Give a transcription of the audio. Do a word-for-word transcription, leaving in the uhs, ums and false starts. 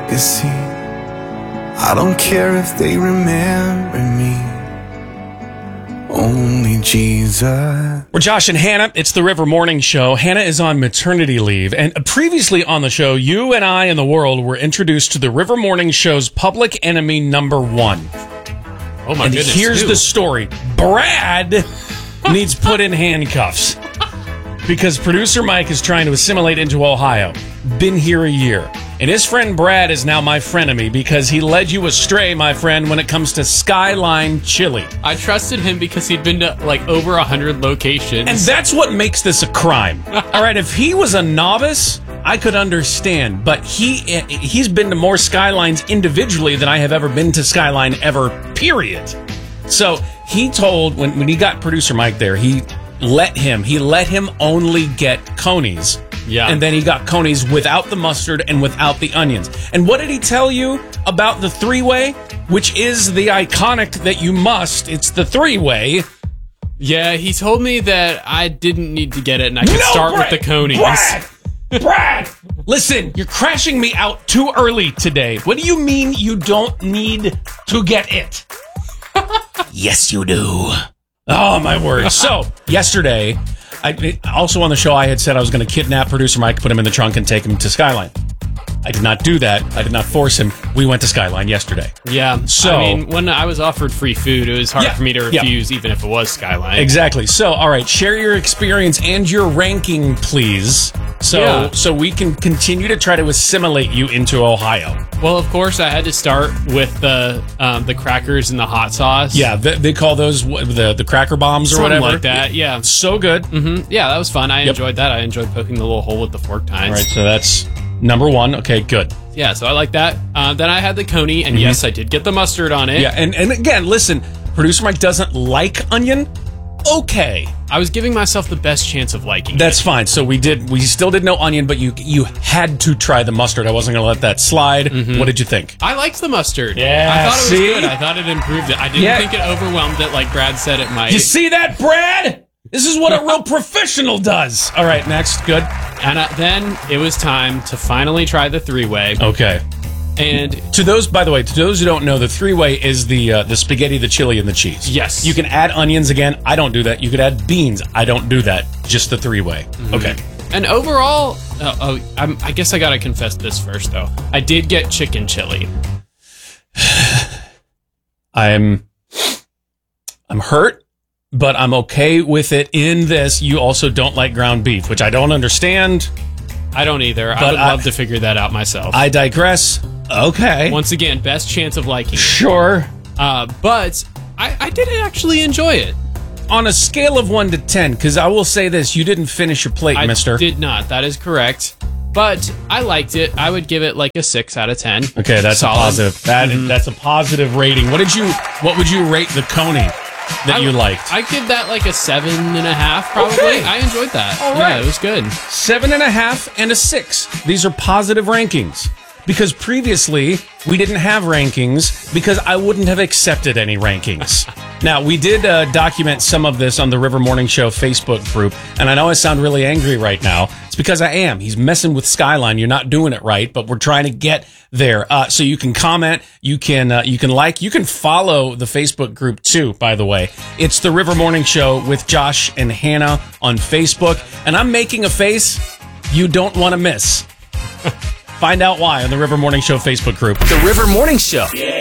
You see, I don't care if they remember me. Only Jesus. We're Josh and Hannah. It's the River Morning Show. Hannah is on maternity leave. And previously on the show, you and I and the world were introduced to the River Morning Show's public enemy number one. Oh, my and goodness. Here's Who? the story. Brad needs put in handcuffs because producer Mike is trying to assimilate into Ohio. Been here a year. And his friend Brad is now my frenemy because he led you astray, my friend, when it comes to Skyline Chili. I trusted him because he'd been to like over a hundred locations. And that's what makes this a crime. All right, if he was a novice, I could understand. But he, he's been to more Skylines individually than I have ever been to Skyline ever, period. So he told, when, when he got producer Mike there, he let him, he let him only get Coney's. Yeah. And then he got Coney's without the mustard and without the onions. And what did he tell you about the three-way? Which is the iconic that you must. It's the three-way. Yeah, he told me that I didn't need to get it and I could No, start Brad, with the Coney's. Brad! Brad! Listen, you're crashing me out too early today. What do you mean you don't need to get it? Yes, you do. Oh, my word. So, yesterday... I, also on the show, I had said I was going to kidnap producer Mike, put him in the trunk, and take him to Skyline. I did not do that. I did not force him. We went to Skyline yesterday. Yeah. So, I mean, when I was offered free food, it was hard yeah, for me to yeah. refuse, even if it was Skyline. Exactly. So, all right, share your experience and your ranking, please. So, Yeah. so we can continue to try to assimilate you into Ohio. Well, of course, I had to start with the um, the crackers and the hot sauce. Yeah, they, they call those wh- the the cracker bombs or Something whatever. like that. Yeah. So good. Mm-hmm. Yeah, that was fun. I Yep. enjoyed that. I enjoyed poking the little hole with the fork tines. All right, so that's number one. Okay, good. Yeah, so I like that. Uh, then I had the Coney, and yes, I did get the mustard on it. Yeah, and, and again, listen, producer Mike doesn't like onion. Okay. I was giving myself the best chance of liking That's it. fine. So we did. We still did no onion, but you you had to try the mustard. I wasn't going to let that slide. Mm-hmm. What did you think? I liked the mustard. Yeah, I thought it was see? good. I thought it improved it. I didn't Yeah. think it overwhelmed it like Brad said it might. You see that, Brad? This is what a real professional does. All right, next. Good. And uh, then it was time to finally try the three-way. Okay. And To those, by the way, to those who don't know, the three-way is the uh, the spaghetti, the chili, and the cheese. Yes. You can add onions again. I don't do that. You could add beans. I don't do that. Just the three-way. Mm-hmm. Okay. and overall, uh, oh, I'm, I guess I gotta confess this first though. I did get chicken chili. I'm I'm hurt, but I'm okay with it in this. You also don't like ground beef, which I don't understand. I don't either. I But would I- love to figure that out myself. I digress. Okay. Once again, best chance of liking it. Sure. Uh, but I, I did actually enjoy it. On a scale of one to ten, because I will say this, you didn't finish your plate, I mister. did not. That is correct. But I liked it. I would give it like a six out of ten. Okay, that's Solid. a positive. That Mhm. that's a positive rating. What did you what would you rate the Coney that I- you liked? I give that like a seven and a half, probably. Okay. I enjoyed that. All Yeah, right. it was good. Seven and a half and a six. These are positive rankings. Because previously, we didn't have rankings because I wouldn't have accepted any rankings. Now, we did uh, document some of this on the River Morning Show Facebook group, and I know I sound really angry right now. It's because I am. He's messing with Skyline. You're not doing it right, but we're trying to get there. Uh, so you can comment, you can uh, you can like, you can follow the Facebook group too, by the way. It's the River Morning Show with Josh and Hannah on Facebook, and I'm making a face you don't want to miss. Find out why on the River Morning Show Facebook group. The River Morning Show. Yeah.